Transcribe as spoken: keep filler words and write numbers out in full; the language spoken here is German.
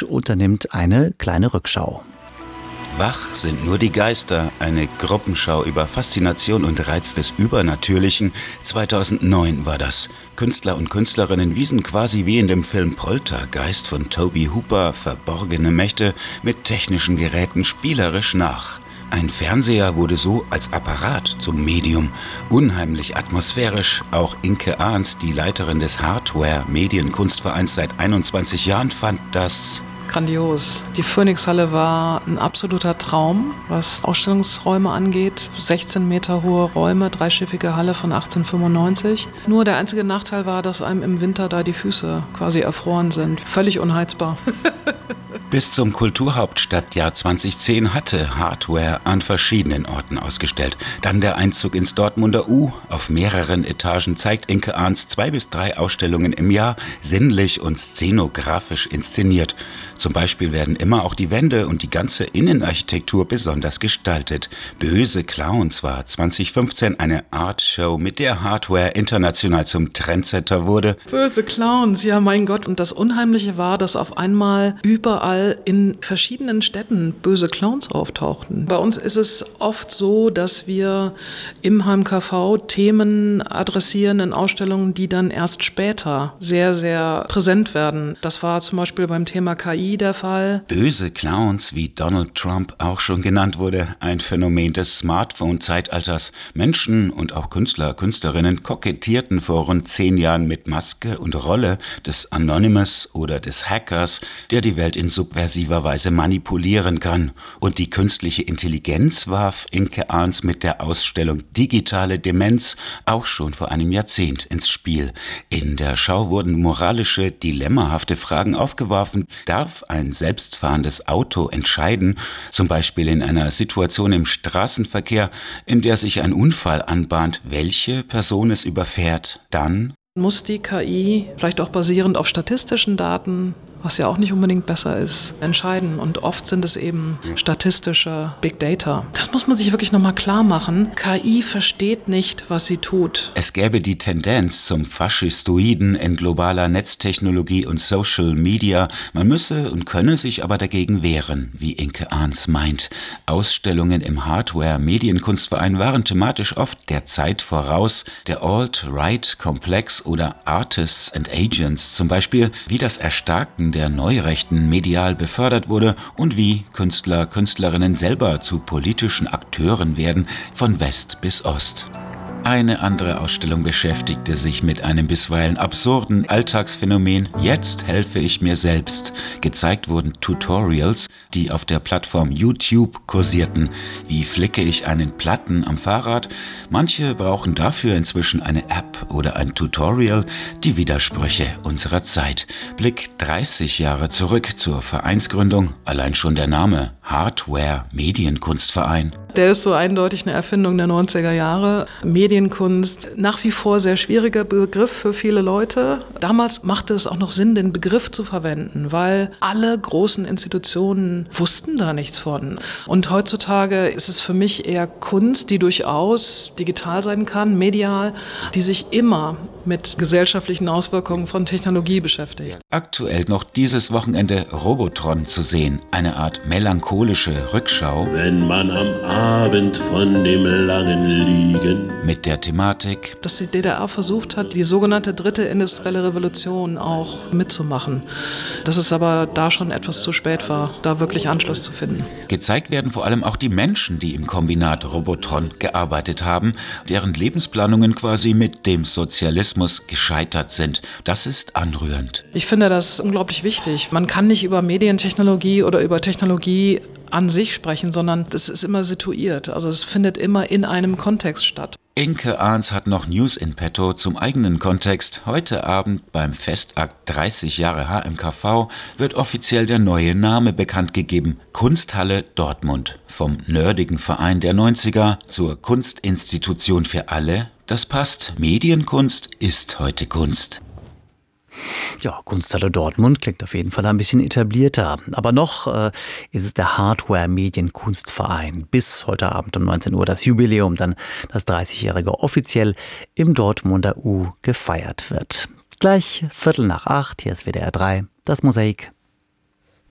und unternimmt eine kleine Rückschau. Wach sind nur die Geister, eine Gruppenschau über Faszination und Reiz des Übernatürlichen. zweitausendneun war das. Künstler und Künstlerinnen wiesen quasi wie in dem Film Poltergeist von Toby Hooper verborgene Mächte mit technischen Geräten spielerisch nach. Ein Fernseher wurde so als Apparat zum Medium. Unheimlich atmosphärisch. Auch Inke Ahns, die Leiterin des Hardware-Medienkunstvereins seit einundzwanzig Jahren, fand das grandios. Die Phoenixhalle war ein absoluter Traum, was Ausstellungsräume angeht. sechzehn Meter hohe Räume, dreischiffige Halle von achtzehnhundertfünfundneunzig. Nur der einzige Nachteil war, dass einem im Winter da die Füße quasi erfroren sind. Völlig unheizbar. Bis zum Kulturhauptstadtjahr zweitausendzehn hatte Hardware an verschiedenen Orten ausgestellt. Dann der Einzug ins Dortmunder U. Auf mehreren Etagen zeigt Inke Ahns zwei bis drei Ausstellungen im Jahr, sinnlich und szenografisch inszeniert. Zum Beispiel werden immer auch die Wände und die ganze Innenarchitektur besonders gestaltet. Böse Clowns war zweitausendfünfzehn eine Artshow, mit der Hardware international zum Trendsetter wurde. Böse Clowns, ja mein Gott. Und das Unheimliche war, dass auf einmal überall in verschiedenen Städten böse Clowns auftauchten. Bei uns ist es oft so, dass wir im H M K V Themen adressieren in Ausstellungen, die dann erst später sehr, sehr präsent werden. Das war zum Beispiel beim Thema K I der Fall. Böse Clowns, wie Donald Trump auch schon genannt wurde, ein Phänomen des Smartphone-Zeitalters. Menschen und auch Künstler, Künstlerinnen kokettierten vor rund zehn Jahren mit Maske und Rolle des Anonymous oder des Hackers, der die Welt in subversiver Weise manipulieren kann. Und die künstliche Intelligenz warf Inke Ahns mit der Ausstellung Digitale Demenz auch schon vor einem Jahrzehnt ins Spiel. In der Schau wurden moralische, dilemmahafte Fragen aufgeworfen. Darf ein selbstfahrendes Auto entscheiden, zum Beispiel in einer Situation im Straßenverkehr, in der sich ein Unfall anbahnt, welche Person es überfährt, dann muss die K I, vielleicht auch basierend auf statistischen Daten, was ja auch nicht unbedingt besser ist, entscheiden. Und oft sind es eben statistische Big Data. Das muss man sich wirklich nochmal klar machen. K I versteht nicht, was sie tut. Es gäbe die Tendenz zum Faschistoiden in globaler Netztechnologie und Social Media. Man müsse und könne sich aber dagegen wehren, wie Inke Ahns meint. Ausstellungen im Hardware-Medienkunstverein waren thematisch oft der Zeit voraus. Der Alt-Right-Komplex oder Artists and Agents zum Beispiel, wie das Erstarken der Neurechten medial befördert wurde und wie Künstler, Künstlerinnen selber zu politischen Akteuren werden, von West bis Ost. Eine andere Ausstellung beschäftigte sich mit einem bisweilen absurden Alltagsphänomen „Jetzt helfe ich mir selbst". Gezeigt wurden Tutorials, die auf der Plattform YouTube kursierten. Wie flicke ich einen Platten am Fahrrad? Manche brauchen dafür inzwischen eine App oder ein Tutorial. Die Widersprüche unserer Zeit. Blick dreißig Jahre zurück zur Vereinsgründung. Allein schon der Name Hardware Medienkunstverein. Der ist so eindeutig eine Erfindung der neunziger Jahre. Medienkunst, nach wie vor sehr schwieriger Begriff für viele Leute. Damals machte es auch noch Sinn, den Begriff zu verwenden, weil alle großen Institutionen wussten da nichts von. Und heutzutage ist es für mich eher Kunst, die durchaus digital sein kann, medial, die sich immer mit gesellschaftlichen Auswirkungen von Technologie beschäftigt. Aktuell noch dieses Wochenende Robotron zu sehen, eine Art melancholische Rückschau. Wenn man am Abend von dem langen Liegen mit der Thematik, dass die D D R versucht hat, die sogenannte dritte industrielle Revolution auch mitzumachen. Dass es aber da schon etwas zu spät war, da wirklich Anschluss zu finden. Gezeigt werden vor allem auch die Menschen, die im Kombinat Robotron gearbeitet haben, deren Lebensplanungen quasi mit dem Sozialismus gescheitert sind. Das ist anrührend. Ich finde das unglaublich wichtig. Man kann nicht über Medientechnologie oder über Technologie an sich sprechen, sondern das ist immer situiert. Also es findet immer in einem Kontext statt. Inke Ahns hat noch News in petto zum eigenen Kontext. Heute Abend beim Festakt dreißig Jahre H M K V wird offiziell der neue Name bekannt gegeben. Kunsthalle Dortmund. Vom nerdigen Verein der neunziger zur Kunstinstitution für alle. Das passt. Medienkunst ist heute Kunst. Ja, Kunsthalle Dortmund klingt auf jeden Fall ein bisschen etablierter. Aber noch äh, ist es der Hardware-Medienkunstverein. Bis heute Abend um neunzehn Uhr das Jubiläum, dann das dreißigjährige offiziell im Dortmunder U gefeiert wird. Gleich Viertel nach acht, hier ist W D R drei, das Mosaik.